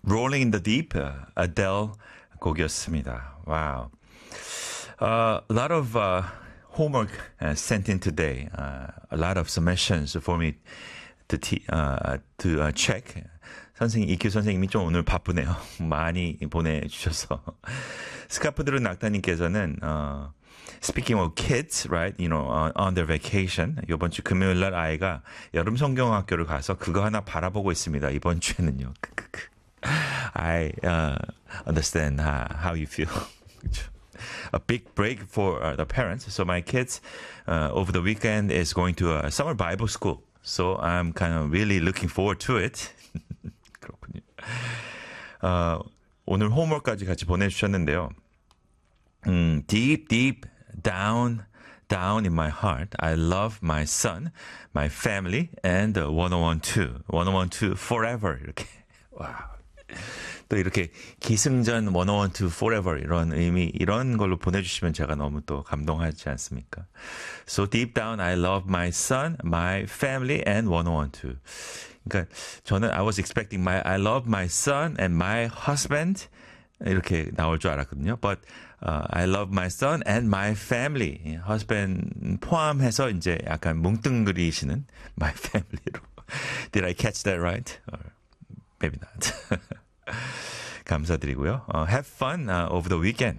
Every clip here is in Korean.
Rolling in the Deep, Adele 곡이었습니다. Wow. A lot of homework sent in today. A lot of submissions for me to check. 선생님, EQ 선생님이 좀 오늘 바쁘네요. 많이 보내주셔서. 스카프들은 낙타님께서는, Speaking of kids, right, on their vacation. 이번 주 금요일 날 아이가 여름 성경학교를 가서 그거 하나 바라보고 있습니다. 이번 주에는요. I understand how you feel. A big break for the parents. So my kids over the weekend is going to a summer Bible school. So I'm kind of really looking forward to it. 그렇군요. 오늘 홈워크까지 같이 보내주셨는데요. Deep, deep down in my heart, I love my son, my family, and 1012. 1012 forever. 이렇게. 와. 또 이렇게 기승전 1012 forever 이런 의미 이런 걸로 보내주시면 제가 너무 또 감동하지 않습니까? So deep down I love my son, my family and 1012. 그러니까 저는 I was expecting I love my son and my husband 이렇게 나올 줄 알았거든요. But I love my son and my family. husband 포함해서 이제 약간 뭉뚱그리시는 my family로. Did I catch that right? Or maybe not. 감사드리고요. Have fun over the weekend.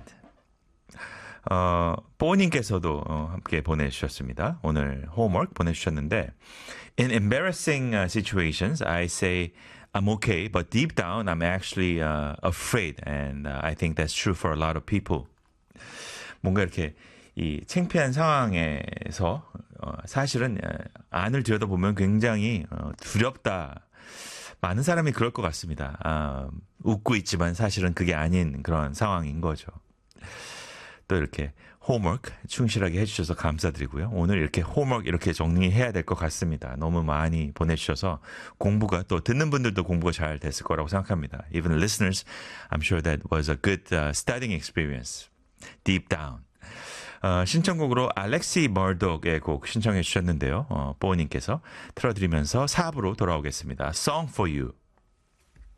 뽀님께서도 함께 보내주셨습니다. 오늘 homework 보내주셨는데 In embarrassing situations, I say I'm okay, but deep down I'm actually afraid, and I think that's true for a lot of people. 뭔가 이렇게 이 창피한 상황에서 사실은 안을 들여다보면 굉장히 두렵다. 많은 사람이 그럴 것 같습니다. 웃고 있지만 사실은 그게 아닌 그런 상황인 거죠. 또 이렇게 홈워크 충실하게 해주셔서 감사드리고요. 오늘 이렇게 홈워크 이렇게 정리해야 될 것 같습니다. 너무 많이 보내주셔서 공부가 또 듣는 분들도 공부가 잘 됐을 거라고 생각합니다. Even listeners, I'm sure that was a good studying experience. Deep down. 신청곡으로 알렉시 머독의 곡 신청해 주셨는데요. 뽀우님께서 틀어드리면서 4부로 돌아오겠습니다. Song for You.